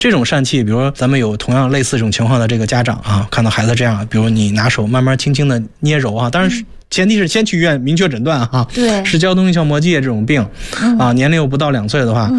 这种疝气，比如说咱们有同样类似这种情况的这个家长啊，看到孩子这样，比如你拿手慢慢轻轻的捏揉啊，当然是前提是先去医院明确诊断啊， 对， 是胶东硬鞘膜积液这种病啊，年龄又不到2岁的话，